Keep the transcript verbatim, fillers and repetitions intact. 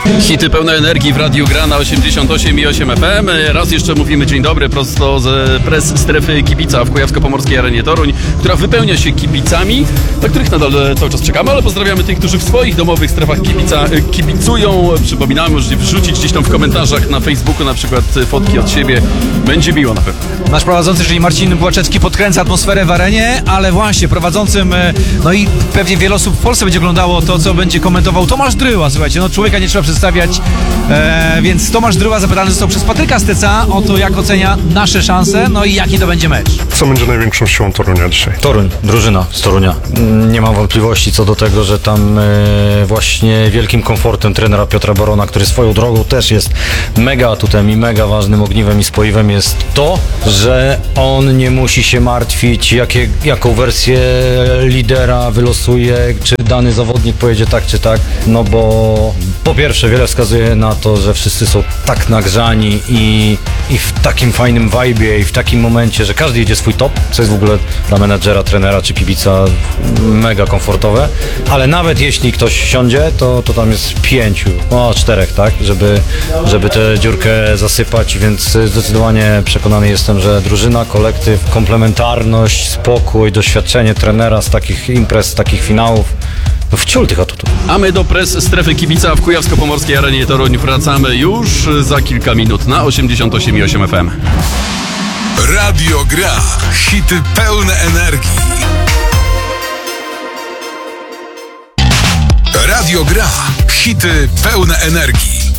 Hity pełne energii w Radiu Gra na osiemdziesiąt osiem i osiem F M. Raz jeszcze mówimy dzień dobry prosto z press strefy kibica w Kujawsko-Pomorskiej Arenie Toruń, która wypełnia się kibicami, na których nadal cały czas czekamy, ale pozdrawiamy tych, którzy w swoich domowych strefach kibica kibicują. Przypominamy, możecie wrzucić gdzieś tam w komentarzach na Facebooku na przykład fotki od siebie. Będzie miło na pewno. Nasz prowadzący, czyli Marcin Błaczewski, podkręca atmosferę w arenie, ale właśnie prowadzącym, no i pewnie wiele osób w Polsce będzie oglądało to, co będzie komentował Tomasz Dryła. Słuchajcie, no człowieka nie trzeba przedstawiać, e, więc Tomasz Dryła zapytany został przez Patryka Steca o to, jak ocenia nasze szanse, no i jaki to będzie mecz. Co będzie największą siłą Torunia dzisiaj? Toruń, drużyna z Torunia. Nie mam wątpliwości co do tego, że tam e, właśnie wielkim komfortem trenera Piotra Barona, który swoją drogą też jest mega atutem i mega ważnym ogniwem i spoiwem, jest to, że on nie musi się martwić, jakie, jaką wersję lidera wylosuje, czy dany zawodnik pojedzie tak czy tak, no bo po pierwsze wiele wskazuje na to, że wszyscy są tak nagrzani i, i w takim fajnym vibe'ie i w takim momencie, że każdy jedzie swój top, co jest w ogóle dla menedżera, trenera czy kibica mega komfortowe, ale nawet jeśli ktoś siądzie, to, to tam jest pięciu, o czterech, tak, żeby, żeby tę dziurkę zasypać, więc zdecydowanie przekonany jestem, że drużyna, kolektyw, komplementarność, spokój, doświadczenie trenera z takich imprez, z takich finałów, no wciul tych atutów. A my do press strefy kibica w Kujawsko-Pomorskiej Arenie Toruń wracamy już za kilka minut na osiemdziesiąt osiem i osiem F M. Radio Gra. Hity pełne energii. Radio Gra. Hity pełne energii.